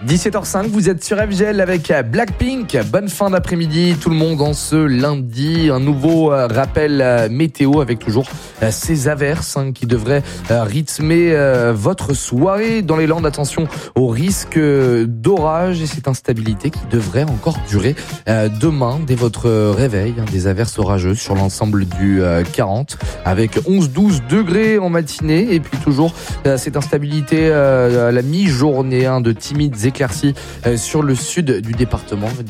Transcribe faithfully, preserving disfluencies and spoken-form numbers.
dix-sept heures cinq, vous êtes sur F G L avec Blackpink. Bonne fin d'après-midi tout le monde en ce lundi. Un nouveau rappel météo avec toujours ces averses hein, qui devraient rythmer votre soirée dans les Landes. Attention au risque d'orage et cette instabilité qui devrait encore durer demain dès votre réveil. Des averses orageuses sur l'ensemble du quarante avec onze douze degrés en matinée et puis toujours cette instabilité à la mi-journée hein, de timides éclaircies sur le sud du département.